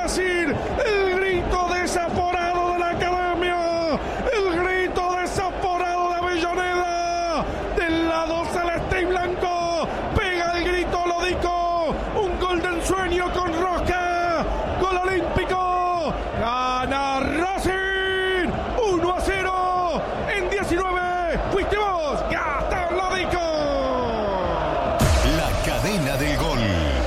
Racing. El grito desaforado de la academia. El grito desaforado de Avellaneda. Del lado celeste y blanco. Pega el grito Lodico. Un gol del sueño con Rosca. Gol olímpico. Gana Racing. 1-0. En 19. Fuiste vos, Gastón Lodico. La cadena del gol.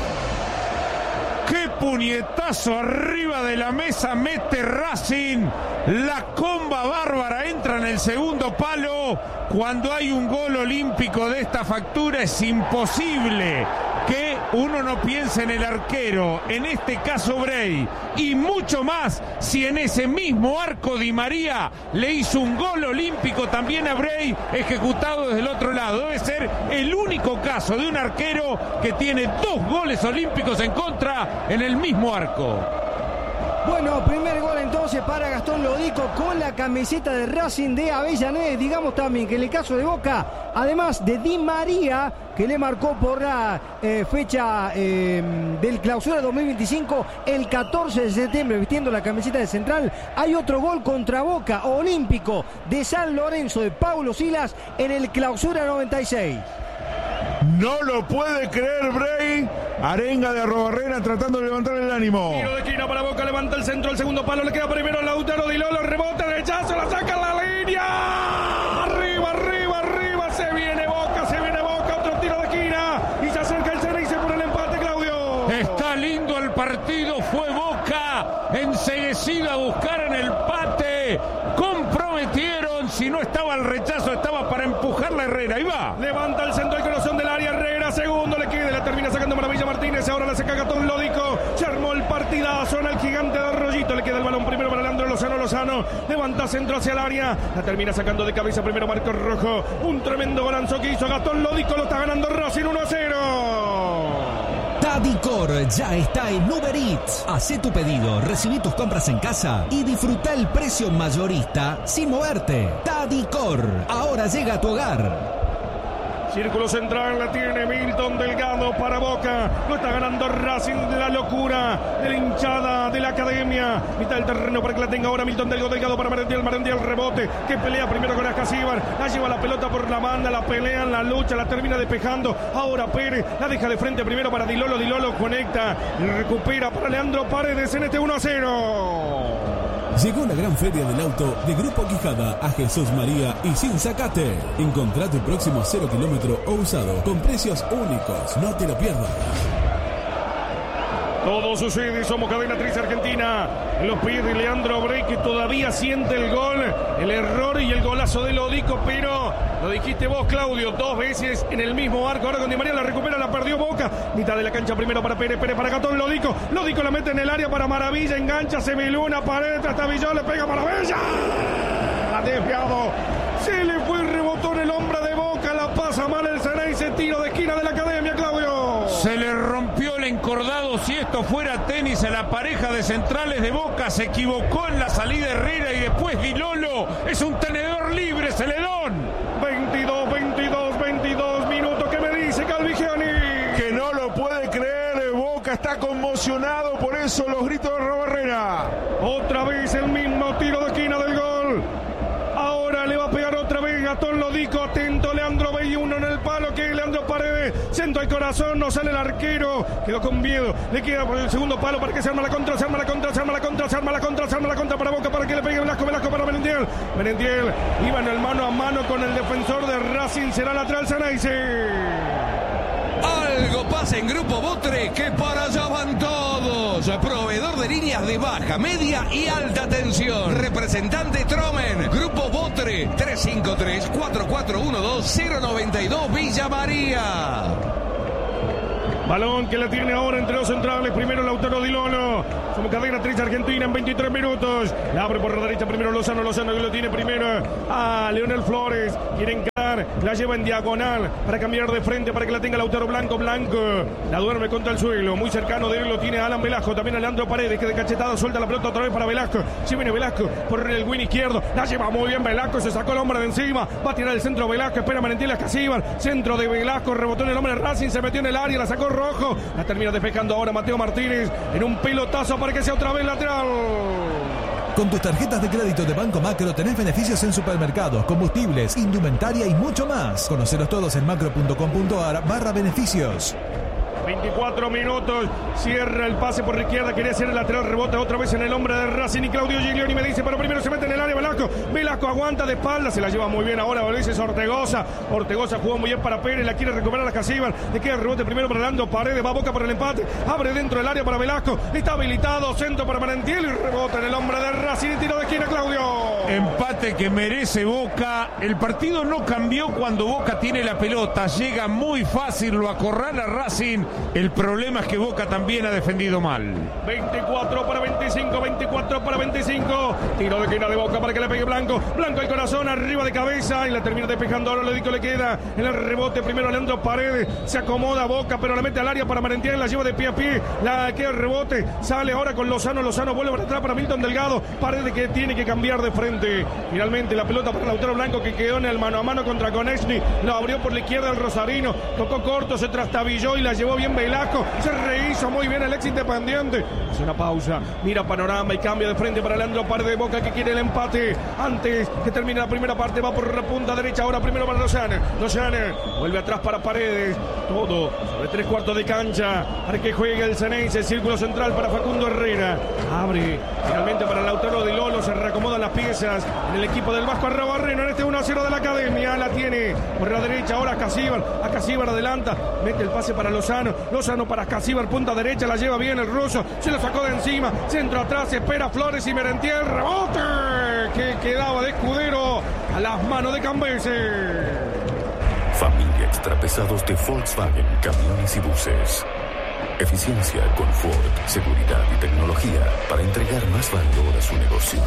¡Qué puñetazo arriba de la mesa mete Racing! La comba bárbara entra en el segundo palo. Cuando hay un gol olímpico de esta factura es imposible que uno no piense en el arquero, en este caso Bray, y mucho más si en ese mismo arco Di María le hizo un gol olímpico también a Bray, ejecutado desde el otro lado. Debe ser el único caso de un arquero que tiene 2 goles olímpicos en contra en el mismo arco. Bueno, primer gol entonces para Gastón Lodico con la camiseta de Racing de Avellaneda. Digamos también que en el caso de Boca, además de Di María, que le marcó por la fecha del clausura 2025, el 14 de septiembre, vistiendo la camiseta de Central, hay otro gol contra Boca, olímpico, de San Lorenzo, de Paulo Silas, en el clausura 96. No lo puede creer Bray. Arenga de Arrobarrena tratando de levantar el ánimo. Tiro de esquina para Boca, levanta el centro, el segundo palo, le queda primero Lautaro Di Lolo, rebote, rechazo, la saca a la línea. Arriba, arriba, arriba, se viene Boca, otro tiro de esquina. Y se acerca el Ceneice por el empate, Claudio. Está lindo el partido, fue Boca enseguecido a buscar en el empate. Comprometieron, si no estaba el rechazo, estaba para empujar la Herrera. Ahí va. Levanta el centro, el corazón del área, Herrera, segundo le queda, la termina sacando Maravilla Martínez, ahora la saca Gastón Lodico, se armó el partidazo en el gigante de Arroyito, le queda el balón primero para Leandro Lozano, levanta centro hacia el área, la termina sacando de cabeza primero Marcos Rojo, un tremendo golazo que hizo Gastón Lodico, lo está ganando Racing 1-0. Tadicor ya está en Uber Eats. Hacé tu pedido, recibí tus compras en casa y disfruta el precio mayorista sin moverte. Tadicor, ahora llega a tu hogar. Círculo central la tiene Milton Delgado para Boca. Lo está ganando Racing, la locura de la hinchada de la academia. Mitad del terreno para que la tenga ahora Milton Delgado para Marendiel, rebote. Que pelea primero con Ascasíbar. La lleva la pelota por la banda, la pelea en la lucha, la termina despejando. Ahora Pérez la deja de frente primero para Di Lolo conecta. Recupera para Leandro Paredes en este 1-0. Llegó la gran feria del auto de Grupo Quijada a Jesús María y sin sacate. Encontrá tu próximo 0 kilómetro o usado con precios únicos. No te lo pierdas. Todo sucede, somos Cadena Triz Argentina. En los pies de Leandro Bray, que todavía siente el gol, el error y el golazo de Lodico, pero lo dijiste vos, Claudio, 2 veces en el mismo arco. Ahora con Di María la recupera, la perdió Boca. Mitad de la cancha primero para Pérez para Gastón Lodico. Lodico la mete en el área para Maravilla, engancha, Semiluna, pared, hasta Villón, le pega Maravilla. Ha desviado. Se le fue y rebotó en el hombro de Boca, la pasa mal el Ceneice, tiro de esquina de la academia, Claudio. Se le rompió el encordado. Si esto fuera tenis, a la pareja de centrales de Boca se equivocó en la salida Herrera y después Di Lolo. Es un tenedor libre, Celedón. 22 minutos. ¿Qué me dice Calvigiani? Que no lo puede creer. Boca está conmocionado, por eso los gritos de Arrobarrena. Otra vez el mismo tiro de esquina del gol. Ahora le va a pegar otra vez Gastón Lodico, atento Leandro Bey, uno en el palo que Leandro Paredes, centro al corazón, no sale el arquero, quedó con miedo, le queda por el segundo palo para que se arma la contra para Boca, para que le pegue Velasco para Merendiel, iba en el mano a mano con el defensor de Racing, será lateral Ceneice. Algo pasa en Grupo Botre, que para allá van todos. Proveedor de líneas de baja, media y alta tensión. Representante Tromen. Grupo Botre, 353-4412-092 Villa María. Balón que la tiene ahora entre los centrales. Primero Lautaro Di Lolo. Somos Cadena Triz Argentina en 23 minutos. La abre por la derecha primero Lozano que lo tiene primero a Leonel Flores. Quiere encarar. Casíbar, la lleva en diagonal para cambiar de frente para que la tenga Lautaro Blanco. Blanco la duerme contra el suelo, muy cercano de él lo tiene Alan Velasco, también a Leandro Paredes, que de cachetada suelta la pelota otra vez para Velasco. Si viene Velasco por el win izquierdo, la lleva muy bien Velasco, se sacó el hombre de encima, va a tirar el centro Velasco, espera Merentiel Casíbar, centro de Velasco, rebotó en el hombre de Racing, se metió en el área, la sacó Rojo, la termina despejando ahora Mateo Martínez en un pelotazo para que sea otra vez lateral. Con tus tarjetas de crédito de Banco Macro tenés beneficios en supermercados, combustibles, indumentaria y mucho más. Conocelos todos en macro.com.ar/beneficios. 24 minutos, cierra el pase por la izquierda, quería hacer el lateral, rebota otra vez en el hombre de Racing y Claudio Giglioni me dice, pero primero se mete en el área Velasco, Velasco aguanta de espalda, se la lleva muy bien ahora, lo dice Ortegoza jugó muy bien para Pérez, la quiere recuperar a Casíbar, le queda el rebote primero para Leandro Paredes, va Boca por el empate, abre dentro del área para Velasco, está habilitado, centro para Merentiel y rebota en el hombre de Racing y tiro de esquina Claudio. Empate que merece Boca, el partido no cambió cuando Boca tiene la pelota, llega muy fácil, lo acorrala Racing. El problema es que Boca también ha defendido mal. 24 para 25, tiro de esquina de Boca para que le pegue Blanco, Blanco al corazón, arriba de cabeza y la termina despejando, ahora Lodico le queda en el rebote, primero Leandro Paredes, se acomoda Boca pero la mete al área para Merentiel, la lleva de pie a pie, la queda el rebote, sale ahora con Lozano vuelve para atrás para Milton Delgado, Paredes que tiene que cambiar de frente, finalmente la pelota para Lautaro Blanco que quedó en el mano a mano contra Konechny, lo abrió por la izquierda el rosarino, tocó corto, se trastabilló y la llevó bien Velasco, se rehizo muy bien el ex Independiente, hace una pausa, mira panorama y cambia de frente para Leandro Paredes de Boca que quiere el empate, antes que termine la primera parte, va por la punta derecha, ahora primero para Lozano, vuelve atrás para Paredes, todo sobre 3/4 de cancha, para que juegue el Ceneice, círculo central para Facundo Herrera, abre finalmente para Lautaro de Lolo, se reacomodan las piezas en el equipo del Vasco Arrobarreno, en este 1-0 de la Academia, la tiene por la derecha, ahora a Casíbar adelanta, mete el pase para Lozano para Casíbar, punta derecha, la lleva bien el ruso, se lo sacó de encima, centro atrás, espera Flores y Merentiel, rebote que quedaba de Escudero a las manos de Cambese. Familia Extrapesados de Volkswagen, camiones y buses. Eficiencia, confort, seguridad y tecnología para entregar más valor a su negocio.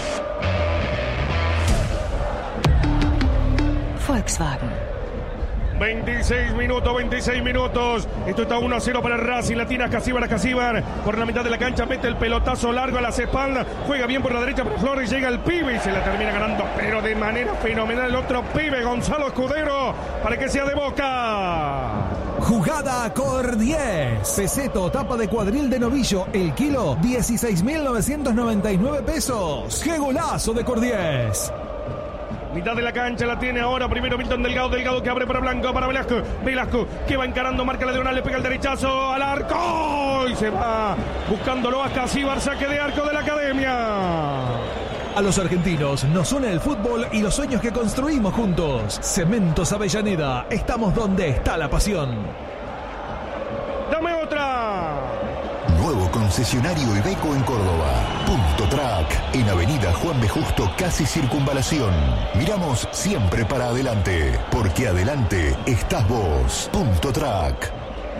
Volkswagen. 26 minutos. Esto está 1-0 para Racing. La tira Casíbar por la mitad de la cancha. Mete el pelotazo largo a las espaldas. Juega bien por la derecha para Flores. Llega el pibe y se la termina ganando, pero de manera fenomenal. El otro pibe, Gonzalo Escudero, para que sea de Boca. Jugada Cor 10. Peseto, tapa de cuadril de novillo. El kilo, 16.999 pesos. ¡Qué golazo de Cor 10! Mitad de la cancha la tiene ahora. Primero Milton Delgado que abre para Blanco, para Velasco que va encarando, marca la diagonal, le pega el derechazo al arco y se va buscándolo a Casíbar, saque de arco de la Academia. A los argentinos nos une el fútbol y los sueños que construimos juntos. Cementos Avellaneda, estamos donde está la pasión. Dame otra. Nuevo concesionario Iveco en Córdoba. Punto Track, en Avenida Juan B. Justo, casi Circunvalación. Miramos siempre para adelante, porque adelante estás vos. Punto Track.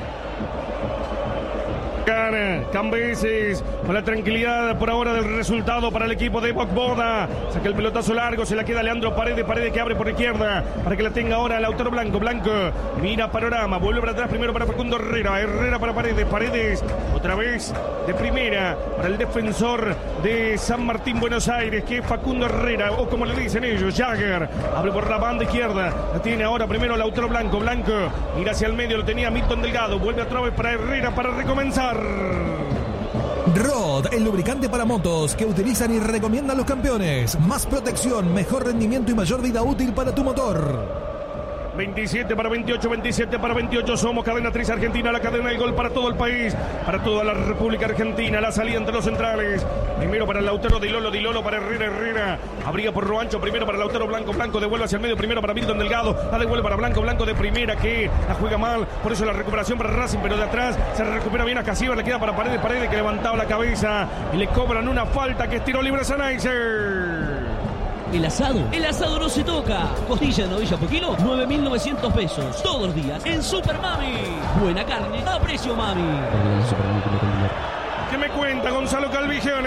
Cambeses con la tranquilidad por ahora del resultado para el equipo de Bocboda. Saca el pelotazo largo, se la queda Leandro Paredes que abre por la izquierda para que la tenga ahora Lautaro Blanco. Mira panorama, vuelve para atrás primero para Facundo Herrera para Paredes otra vez de primera para el defensor de San Martín Buenos Aires, que es Facundo Herrera, o como le dicen ellos, Jagger. Abre por la banda izquierda, la tiene ahora primero Lautaro Blanco, mira hacia el medio, lo tenía Milton Delgado, vuelve otra vez para Herrera para recomenzar. Rod, el lubricante para motos que utilizan y recomiendan los campeones. Más protección, mejor rendimiento y mayor vida útil para tu motor. 27 para 28, somos Cadena 3 Argentina, la cadena del gol para todo el país, para toda la República Argentina, la salida entre los centrales, primero para Lautaro Di Lolo para Herrera, abría por Roancho, primero para Lautaro Blanco, devuelve hacia el medio, primero para Milton Delgado, la devuelve para Blanco de primera, que la juega mal, por eso la recuperación para Racing, pero de atrás se recupera bien a Casíbar, le queda para Paredes que levantaba la cabeza y le cobran una falta que es tiro libre Ceneice. El asado no se toca. Costilla de novilla por kilo, 9.900 pesos. Todos los días en Super Mami. Buena carne a precio Mami. ¿Qué me cuenta Gonzalo Calvigione?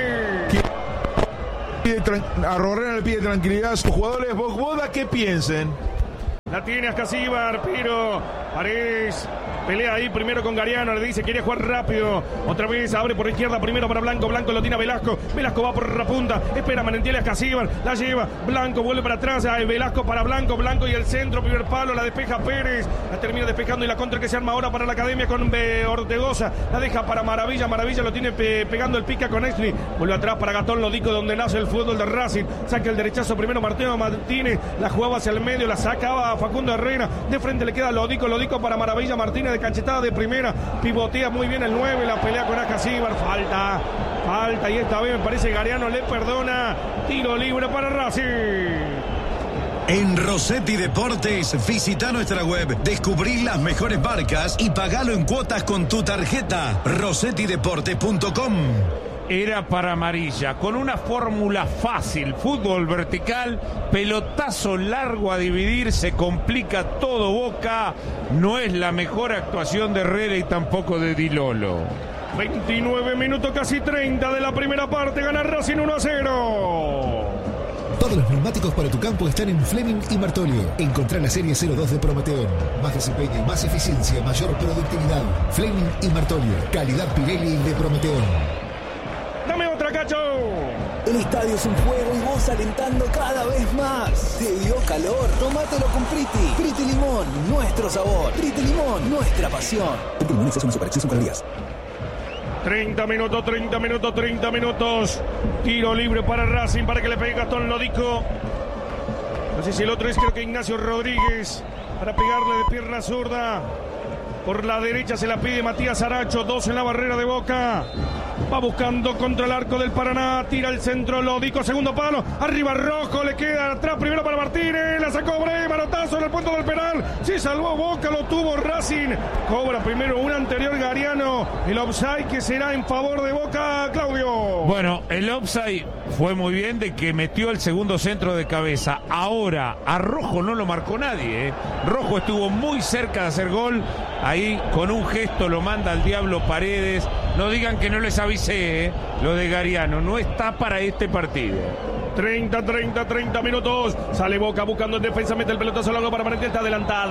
A Rorrena le pide tranquilidad a sus jugadores. Bocboda, ¿qué piensen? La tiene Ascasíbar, pero Paredes pelea ahí primero con Gariano, le dice quiere jugar rápido, otra vez abre por izquierda, primero para Blanco, Blanco lo tiene a Velasco, Velasco va por la punta, espera Manentiel, Ascasíbar, la lleva, Blanco vuelve para atrás, Velasco para Blanco, Blanco y el centro, primer palo, la despeja Pérez, la termina despejando y la contra que se arma ahora para la Academia con Ortegoza, la deja para Maravilla, Maravilla lo tiene pegando el pica con Esli, vuelve atrás para Gastón Lodico donde nace el fútbol de Racing, saca el derechazo primero Martínez, la jugaba hacia el medio, la sacaba Facundo Herrera, de frente le queda Lodico para Maravilla, Martínez de cachetada de primera, pivotea muy bien el 9, la pelea con Ascasíbar, falta y esta vez me parece Gariano le perdona, tiro libre para Racing. En Rossetti Deportes, visita nuestra web, descubrí las mejores marcas y pagalo en cuotas con tu tarjeta. rossettideportes.com. Era para amarilla, con una fórmula fácil, fútbol vertical, pelotazo largo a dividir, se complica todo Boca, no es la mejor actuación de Herrera y tampoco de Di Lolo. 29 minutos, casi 30 de la primera parte, gana Racing 1-0. Todos los neumáticos para tu campo están en Fleming y Martolio. Encontrá la serie 02 de Prometeón. Más desempeño, más eficiencia, mayor productividad. Fleming y Martolio. Calidad Pirelli de Prometeón. ¡Dame otra, Cacho! El estadio es un juego y vos alentando cada vez más. ¿Te dio calor? Tómatelo con Priti. Priti Limón, nuestro sabor. Priti Limón, nuestra pasión. Priti Limón es una superexceso en calorías. 30 minutos. Tiro libre para Racing para que le pegue Gastón Lodico. No sé si el otro es, creo que Ignacio Rodríguez, para pegarle de pierna zurda. Por la derecha se la pide Matías Aracho, 2 en la barrera de Boca. Va buscando contra el arco del Paraná, tira el centro Lodico, segundo palo, arriba Rojo, le queda atrás primero para Martínez, la sacó Bre, manotazo en el punto del penal, se salvó Boca, lo tuvo Racing, cobra primero un anterior Gariano, el offside que será en favor de Boca, Claudio. Bueno, el offside fue muy bien de que metió el segundo centro de cabeza, ahora a Rojo no lo marcó nadie, Rojo estuvo muy cerca de hacer gol, ahí con un gesto lo manda al diablo Paredes, no digan que no les avisé, lo de Gariano no está para este partido. 30 minutos, sale Boca buscando en defensa, mete el pelotazo largo para Manentiel, está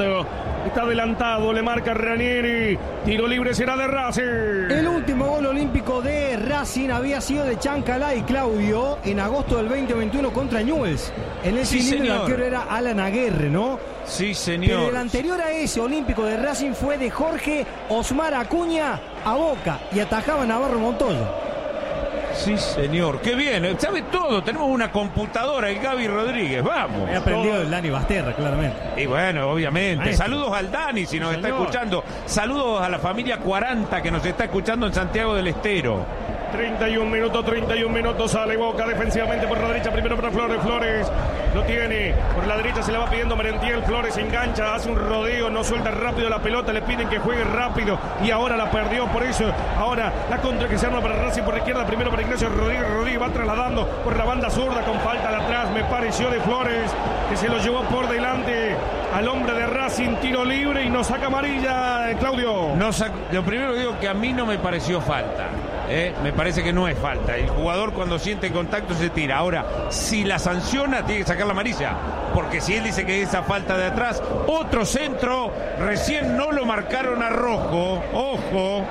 adelantado, le marca Ranieri, tiro libre será de Racing. El último gol olímpico de Racing había sido de Chancalay, Claudio, en agosto del 2021 contra Newell's. En ese cilindro el arquero era Alan Aguirre, ¿no? Sí, señor. Pero el anterior a ese olímpico de Racing fue de Jorge Osmar Acuña a Boca y atajaba Navarro Montoya. Sí, señor. Qué bien. Sabe todo. Tenemos una computadora, el Gaby Rodríguez. Vamos. He aprendido del Dani Basterra, claramente. Y bueno, obviamente. Maestro. Saludos al Dani, si nos está escuchando. Saludos a la familia 40 que nos está escuchando en Santiago del Estero. 31 minutos, sale Boca defensivamente por la derecha, primero para Flores, lo tiene, por la derecha se la va pidiendo Merentiel, Flores engancha, hace un rodeo, no suelta rápido la pelota, le piden que juegue rápido y ahora la perdió, por eso, ahora la contra que se arma para Racing por la izquierda, primero para Ignacio Rodríguez va trasladando por la banda zurda con falta de atrás, me pareció de Flores, que se lo llevó por delante al hombre de Racing, tiro libre y nos saca amarilla, Claudio. Lo primero que digo que a mí no me pareció falta. Me parece que no es falta. El jugador cuando siente contacto se tira. Ahora, si la sanciona, tiene que sacar la amarilla. Porque si él dice que esa falta de atrás, otro centro, recién no lo marcaron a Rojo. Ojo.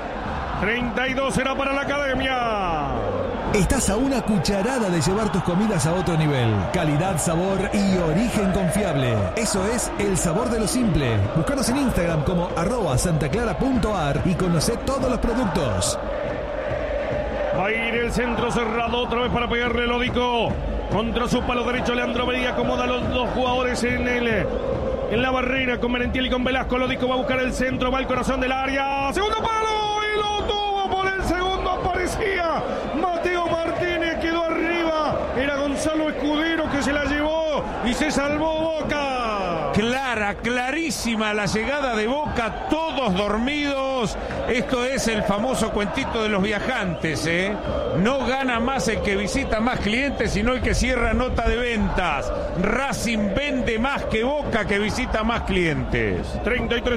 32 será para la Academia. Estás a una cucharada de llevar tus comidas a otro nivel. Calidad, sabor y origen confiable. Eso es el sabor de lo simple. Búscanos en Instagram como @santaclara.ar y conoce todos los productos. Va a ir el centro cerrado otra vez para pegarle Lodico. Contra su palo derecho, Leandro Medina acomoda a los dos jugadores en la barrera con Merentiel y con Velasco. Lodico va a buscar el centro, va al corazón del área. Segundo palo y lo tuvo por el segundo. Aparecía Mateo Martínez, quedó arriba. Era Gonzalo Escudero que se la llevó y se salvó Boca. Clarísima la llegada de Boca, todos dormidos. Esto es el famoso cuentito de los viajantes, No gana más el que visita más clientes, sino el que cierra nota de ventas. Racing vende más que Boca, que visita más clientes. 33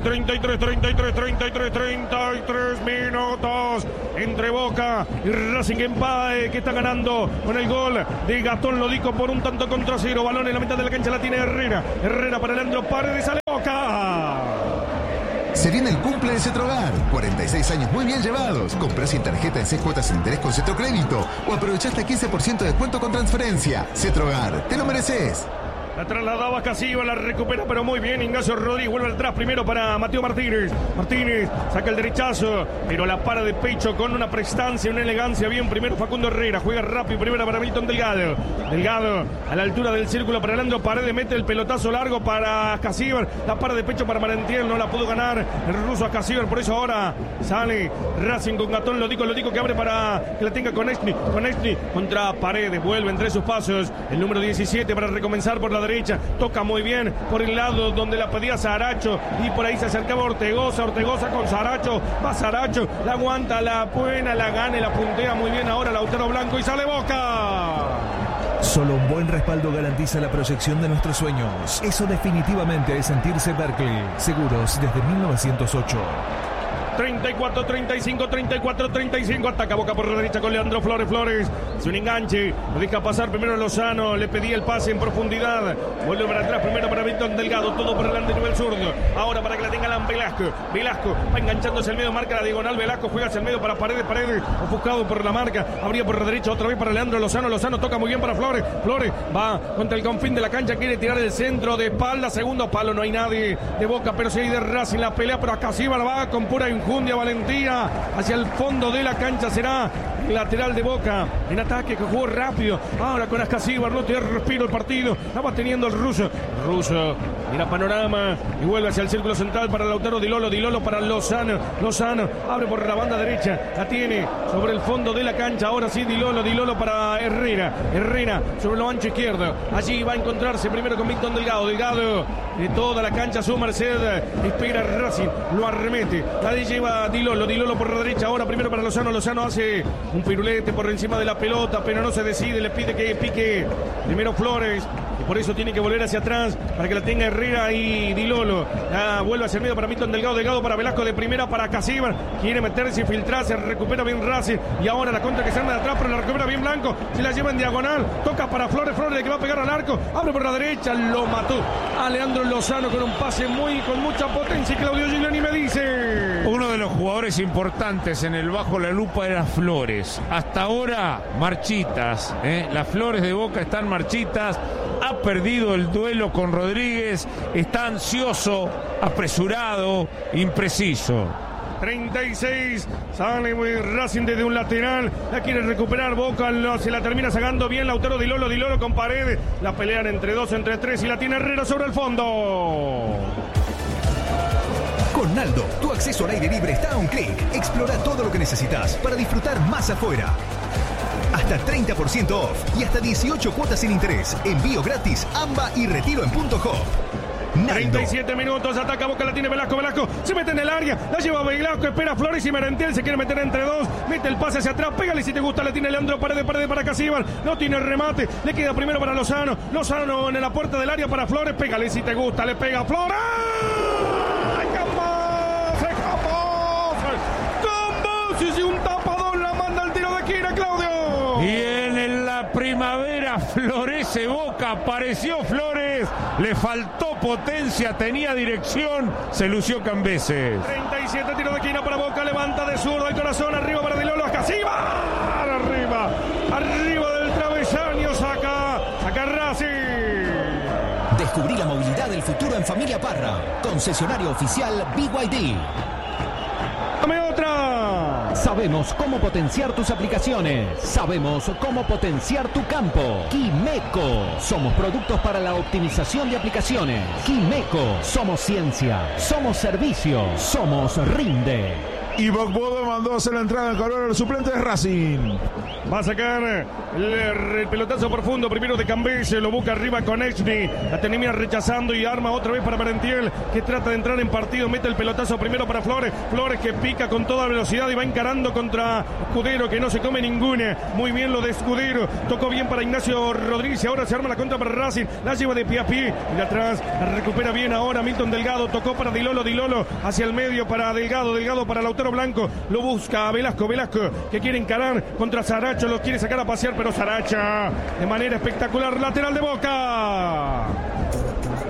minutos entre Boca y Racing que está ganando con el gol de Gastón Lodico por un tanto contra cero. Balón en la mitad de la cancha la tiene Herrera para Leandro Paredes. sale Boca. Se viene el cumple de Cetrogar. 46 años muy bien llevados. Comprá sin tarjeta en 6 cuotas sin interés con Cetrocrédito o aprovechá hasta 15% de descuento con transferencia. Cetrogar, te lo mereces. La trasladaba Casiva, la recupera pero muy bien. Ignacio Rodríguez vuelve atrás primero para Mateo Martínez. Martínez saca el derechazo, pero la para de pecho con una prestancia, una elegancia. Bien, primero Facundo Herrera, juega rápido, primera para Milton Delgado. Delgado a la altura del círculo para Leandro Paredes, mete el pelotazo largo para Casiva. La para de pecho para Marentiel, no la pudo ganar el ruso a Casiva. Por eso ahora sale Racing con Gastón Lodico que abre para que la tenga con Esni contra Paredes, vuelve entre sus pasos el número 17 para recomenzar por la derecha, toca muy bien por el lado donde la pedía Saracho y por ahí se acercaba Ortegoza con Saracho, va Saracho, la aguanta, la buena, la gana y la puntea muy bien ahora Lautaro Blanco y sale Boca. Solo un buen respaldo garantiza la proyección de nuestros sueños. Eso definitivamente es sentirse Berkeley. Seguros desde 1908. 34, 35, 34, 35. Ataca Boca por la derecha con Leandro Flores. Es un enganche. Lo deja pasar primero a Lozano. Le pedía el pase en profundidad. Vuelve para atrás primero para Milton Delgado. Todo por delante nivel zurdo. Ahora para que la tenga Alan Velasco. Velasco va enganchándose el medio. Marca la diagonal. Velasco juega hacia el medio para Paredes. Ofuscado por la marca. Abría por la derecha otra vez para Leandro Lozano. Lozano toca muy bien para Flores. Flores va contra el confín de la cancha. Quiere tirar el centro de espalda. Segundo palo. No hay nadie de Boca. Pero sí hay de Racing. La pelea. Pero acá sí va con pura injundia, valentía, hacia el fondo de la cancha será el lateral de Boca, en ataque que jugó rápido, ahora con Ascasíbar, no tiene respiro el partido, estaba teniendo el ruso, mira panorama y vuelve hacia el círculo central para Lautaro Di Lolo para Lozano, abre por la banda derecha, la tiene sobre el fondo de la cancha, ahora sí Di Lolo para Herrera sobre lo ancho izquierdo, allí va a encontrarse primero con Milton Delgado de toda la cancha, su merced, espera Racing, lo arremete, la lleva Di Lolo por la derecha, ahora primero para Lozano hace un pirulete por encima de la pelota, pero no se decide, le pide que pique primero Flores, y por eso tiene que volver hacia atrás para que la tenga Herrera y Di Lolo. Vuelve hacia el medio para Milton Delgado para Velasco de primera para Casíbar, quiere meterse y filtrarse, recupera bien Racing y ahora la contra que se arma de atrás, pero la recupera bien Blanco, se la lleva en diagonal, toca para Flores de que va a pegar al arco, abre por la derecha, lo mató a Leandro Lozano con un pase con mucha potencia y Claudio Giuliani me dice: uno de los jugadores importantes en el bajo la lupa era Flores, hasta ahora marchitas, las Flores de Boca están marchitas, ha perdido el duelo con Rodríguez, está ansioso, apresurado, impreciso. 36, sale Racing desde un lateral, la quiere recuperar Boca, se la termina sacando bien Lautaro Di Lolo con Paredes, la pelean entre dos, entre tres y la tiene Herrera sobre el fondo. Con Naldo, tu acceso al aire libre está a un clic. Explora todo lo que necesitas para disfrutar más afuera. Hasta 30% off y hasta 18 cuotas sin interés. Envío gratis, AMBA y retiro en Punto Hop. Naldo. 37 minutos, ataca Boca, la tiene Velasco, se mete en el área, la lleva Velasco, espera Flores y Merentiel, se quiere meter entre dos, mete el pase hacia atrás, pégale si te gusta, la tiene Leandro Paredes para Casíbar, no tiene remate, le queda primero para Lozano en la puerta del área para Flores, pégale si te gusta, le pega Flores. Y un tapadón la manda al tiro de esquina, Claudio. Y en la primavera florece Boca, apareció Flores, le faltó potencia, tenía dirección, se lució Cambeses. 37 tiro de esquina para Boca, levanta de zurdo el corazón, arriba para Di Lolo, Ascasíbar, arriba del travesaño, saca Racing. Descubrí la movilidad del futuro en Familia Parra, concesionario oficial BYD. ¡Dame otra! Sabemos cómo potenciar tus aplicaciones. Sabemos cómo potenciar tu campo. Quimeco. Somos productos para la optimización de aplicaciones. Quimeco. Somos ciencia. Somos servicio. Somos Rinde. Y Bogbodo mandó a hacer la entrada en calor al suplente de Racing. Va a sacar el pelotazo profundo primero de Cambese, lo busca arriba con Echny, la termina rechazando y arma otra vez para Merentiel, que trata de entrar en partido, mete el pelotazo primero para Flores que pica con toda velocidad y va encarando contra Escudero, que no se come ninguna. Muy bien lo de Escudero, tocó bien para Ignacio Rodríguez, ahora se arma la contra para Racing, la lleva de pie a pie y de atrás la recupera bien ahora Milton Delgado, tocó para Di Lolo hacia el medio para Delgado para Lautaro Blanco, lo busca Velasco que quiere encarar contra Saracho, lo quiere sacar a pasear, pero Saracha de manera espectacular, lateral de Boca.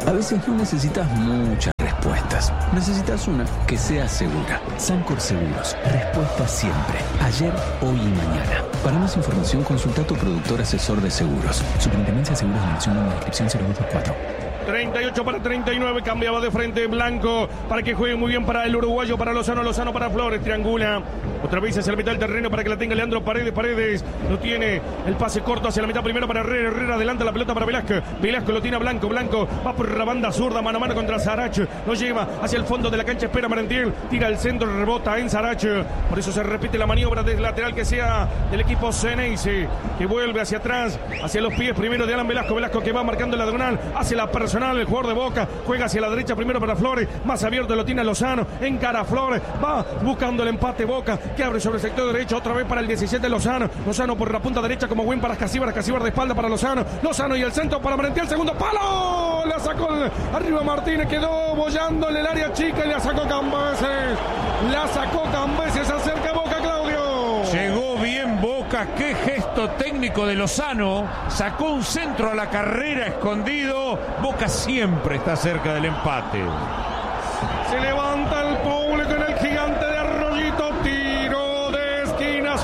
A veces no necesitas muchas respuestas. Necesitas una que sea segura. Sancor Seguros. Respuesta siempre. Ayer, hoy y mañana. Para más información, consulta a tu productor asesor de seguros. Superintendencia de Seguros de la Nación, número de inscripción 0224. 38 para 39, cambiaba de frente Blanco para que juegue muy bien para el uruguayo, para Lozano, Lozano para Flores, triangula. Otra vez hacia la mitad del terreno para que la tenga Leandro Paredes, Paredes lo tiene, el pase corto hacia la mitad primero para Herrera, Herrera adelanta la pelota para Velasco, Velasco lo tiene a Blanco, Blanco va por la banda zurda, mano a mano contra Saracho, lo lleva hacia el fondo de la cancha, espera Marentiel, tira el centro, rebota en Saracho, por eso se repite la maniobra del lateral que sea del equipo Ceneice, que vuelve hacia atrás, hacia los pies primero de Alan Velasco, Velasco que va marcando la diagonal, hace la personal, el jugador de Boca, juega hacia la derecha primero para Flores, más abierto lo tiene Lozano, encara a Flores, va buscando el empate Boca, que abre sobre el sector derecho, otra vez para el 17 Lozano, Lozano por la punta derecha como buen para Casíbar, Casíbar de espalda para Lozano, Lozano y el centro para Marentiel, segundo palo, la sacó arriba Martínez, quedó bollándole el área chica y la sacó Cambeses, se acerca Boca, Claudio. Llegó bien Boca, qué gesto técnico de Lozano, sacó un centro a la carrera escondido, Boca siempre está cerca del empate. Se levanta el público en el gigante de Arroyito, tiro de esquina,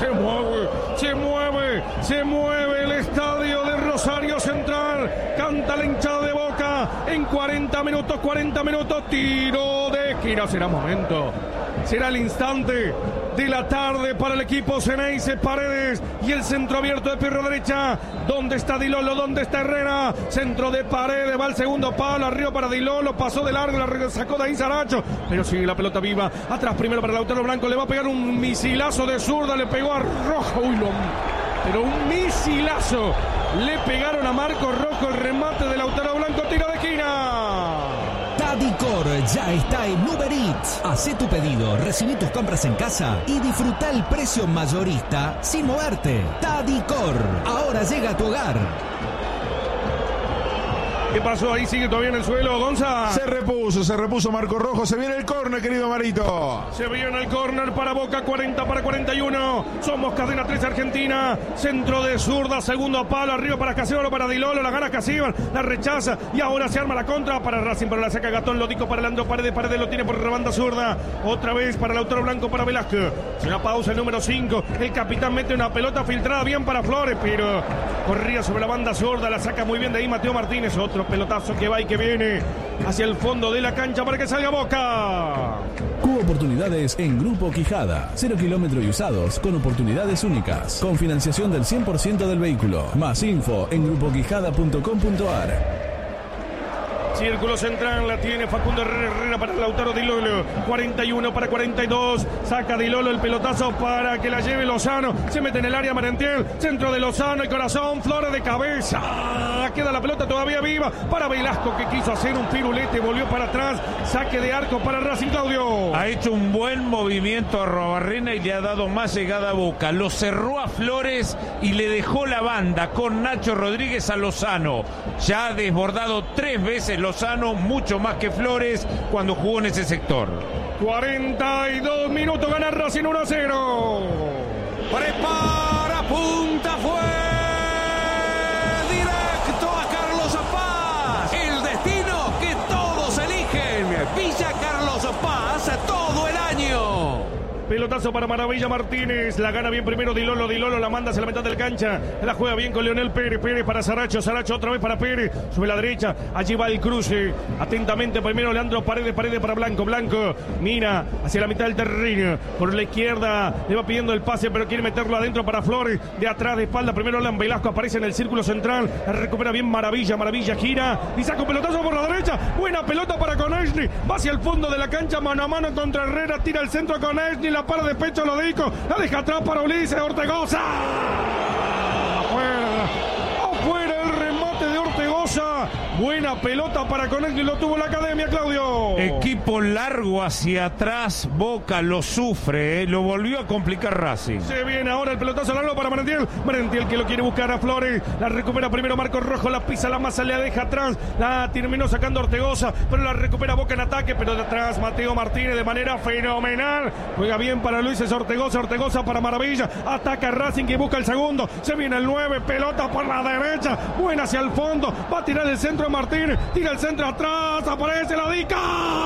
se mueve el estadio de Rosario Central, canta la hinchada de Boca en 40 minutos, tiro de esquina, será el instante de la tarde para el equipo Ceneice. Paredes y el centro abierto de pierna derecha. ¿Dónde está Di Lolo? ¿Dónde está Herrera? Centro de Paredes, va al segundo palo, arriba para Di Lolo, pasó de largo, la sacó de ahí Saracho, pero sigue la pelota viva. Atrás primero para Lautaro Blanco, le va a pegar un misilazo de zurda, le pegó a Rojo, pero un misilazo. Le pegaron a Marco Rojo, el remate de Lautaro Blanco, tiro de esquina. Tadicor ya está en Uber Eats. Hacé tu pedido, recibí tus compras en casa y disfruta el precio mayorista sin moverte. Tadicor, ahora llega a tu hogar. ¿Qué pasó ahí? Sigue todavía en el suelo, Gonza. Se repuso Marco Rojo. Se viene el córner, querido Marito. Se viene el córner para Boca, 40 para 41. Somos Cadena 3 Argentina. Centro de zurda, segundo palo, arriba para Casíbar, para Di Lolo, la gana Casíbar, la rechaza y ahora se arma la contra para Racing, pero la saca Gatón, Lodico para Leandro Paredes, Paredes lo tiene por la banda zurda. Otra vez para Lautaro Blanco, para Velasco. Una pausa el número 5. El capitán mete una pelota filtrada bien para Flores, pero corría sobre la banda zurda, la saca muy bien de ahí Mateo Martínez. Otro pelotazo que va y que viene hacia el fondo de la cancha para que salga Boca. Cubo Oportunidades en Grupo Quijada. 0 kilómetros y usados con oportunidades únicas. Con financiación del 100% del vehículo. Más info en grupoquijada.com.ar. Círculo central, la tiene Facundo Herrera para Lautaro Di Lolo, 41 para 42, saca Di Lolo el pelotazo para que la lleve Lozano, se mete en el área Marentiel, centro de Lozano, el corazón, Flores de cabeza, queda la pelota todavía viva para Velasco que quiso hacer un pirulete, volvió para atrás, saque de arco para Racing, Claudio. Ha hecho un buen movimiento a Robarrena y le ha dado más llegada a Boca, lo cerró a Flores y le dejó la banda con Nacho Rodríguez a Lozano, ya ha desbordado 3 veces Lozano, mucho más que Flores cuando jugó en ese sector. 42 minutos, gana Racing 1-0. Prepara, punta, fue directo a Carlos Paz. El destino que todos eligen. Villa Carlos Paz todo el año. Pelotazo para Maravilla Martínez, la gana bien primero Di Lolo, la manda hacia la mitad de la cancha, la juega bien con Leonel Pérez, Pérez para Saracho, Saracho otra vez para Pérez, sube la derecha, allí va el cruce, atentamente primero Leandro Paredes, Paredes para Blanco, Blanco mira hacia la mitad del terreno, por la izquierda le va pidiendo el pase pero quiere meterlo adentro para Flores, de atrás de espalda, primero Alan Velasco aparece en el círculo central, la recupera bien Maravilla, Maravilla gira y saca un pelotazo por la derecha, buena pelota para Konechny, va hacia el fondo de la cancha, mano a mano contra Herrera, tira el centro a Konechny, la para de pecho Lodico, la deja atrás para Ulises Ortegoza. Afuera el remate de Ortegoza. Buena pelota para Konechny, lo tuvo la academia, Claudio. Equipo largo hacia atrás, Boca lo sufre, lo volvió a complicar Racing. Se viene ahora el pelotazo largo para Marentiel. Marentiel que lo quiere buscar a Flores, la recupera primero Marcos Rojo, la pisa la masa, la deja atrás, la terminó sacando Ortegoza, pero la recupera Boca en ataque, pero de atrás Mateo Martínez de manera fenomenal. Juega bien para Luis Ortegoza, Ortegoza para Maravilla, ataca Racing que busca el segundo, se viene el 9, pelota por la derecha, buena hacia el fondo, va a tirar el el centro Martín. Tira el centro atrás. Aparece la Dica.